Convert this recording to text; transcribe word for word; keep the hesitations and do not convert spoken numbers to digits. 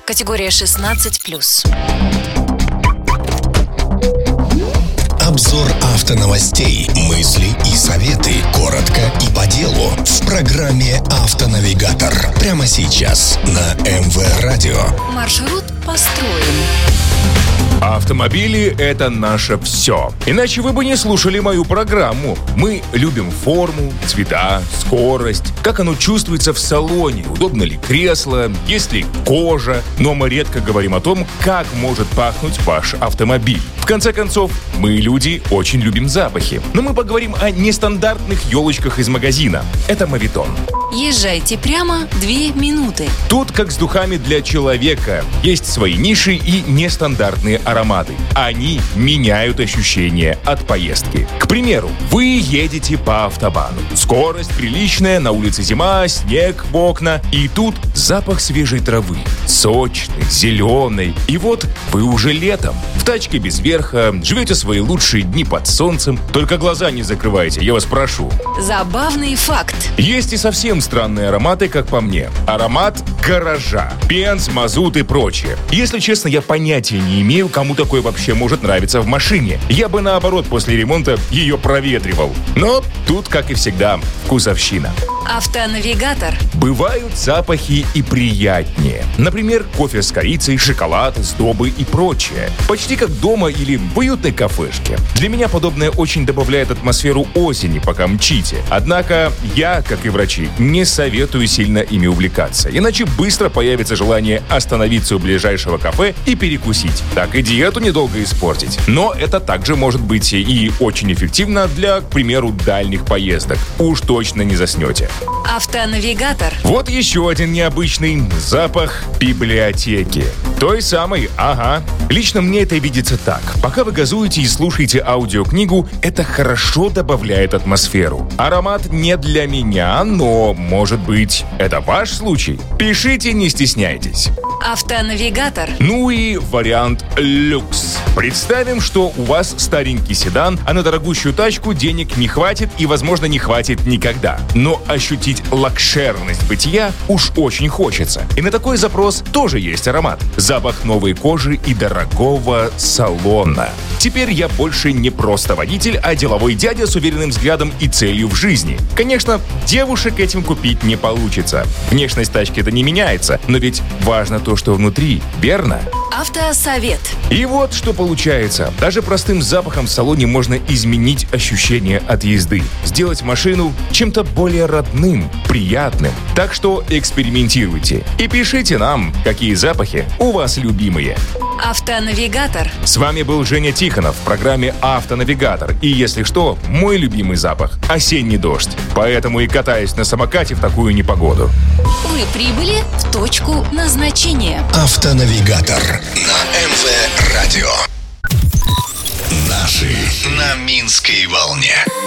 Категория шестнадцать плюс. Обзор автоновостей, мысли и советы. Коротко и по делу. В программе «Автонавигатор». Прямо сейчас на эм вэ Радио. Маршрут построен. Автомобили — это наше все. Иначе вы бы не слушали мою программу. Мы любим форму, цвета, скорость, как оно чувствуется в салоне, удобно ли кресло, есть ли кожа. Но мы редко говорим о том, как может пахнуть ваш автомобиль. В конце концов, мы, люди, очень любим запахи. Но мы поговорим о нестандартных елочках из магазина. Это Мавитон. Езжайте прямо две минуты. Тут, как с духами для человека, есть свои ниши и нестандартные ароматы. Они меняют ощущение от поездки. К примеру, вы едете по автобану. Скорость приличная, на улице зима, снег в окна. И тут запах свежей травы. Сочный, зеленый. И вот вы уже летом. В тачке без верха, живете свои лучшие дни под солнцем. Только глаза не закрывайте, я вас прошу. Забавный факт. Есть и совсем странные ароматы, как по мне. Аромат гаража, бенз, мазут и прочее. Если честно, я понятия не имею, кому такое вообще может нравиться в машине. Я бы, наоборот, после ремонта ее проветривал. Но тут, как и всегда, вкусовщина. Автонавигатор. Бывают запахи и приятнее. Например, кофе с корицей, шоколад, сдобы и прочее. Почти как дома или в уютной кафешке. Для меня подобное очень добавляет атмосферу осени, пока мчите. Однако я, как и врачи, не советую сильно ими увлекаться. Иначе быстро появится желание остановиться у ближайшего кафе и перекусить. Так и диету недолго испортить. Но это также может быть и очень эффективно для, к примеру, дальних поездок. Уж точно не заснете. Автонавигатор. Вот еще один необычный запах библиотеки. Той самой, ага. Лично мне это видится так. Пока вы газуете и слушаете аудиокнигу, это хорошо добавляет атмосферу. Аромат не для меня, но, может быть, это ваш случай? Пишите, не стесняйтесь. Автонавигатор. Ну и вариант люкс. Представим, что у вас старенький седан, а на дорогущую тачку денег не хватит и, возможно, не хватит никогда. Но ощутить лакшерность бытия уж очень хочется. И на такой запрос тоже есть аромат. Запах новой кожи и дорогого салона. Теперь я больше не просто водитель, а деловой дядя с уверенным взглядом и целью в жизни. Конечно, девушек этим купить не получится. Внешность тачки это не меняется, но ведь важно то, что внутри, верно? Автосовет. И вот что получается. Даже простым запахом в салоне можно изменить ощущение от езды. Сделать машину чем-то более родным, приятным. Так что экспериментируйте. И пишите нам, какие запахи у вас любимые. Автонавигатор. С вами был Женя Тихонов в программе «Автонавигатор». И если что, мой любимый запах – осенний дождь. Поэтому и катаюсь на самокате в такую непогоду. Вы прибыли в точку назначения. Автонавигатор на эм вэ Радио. Наши на Минской волне.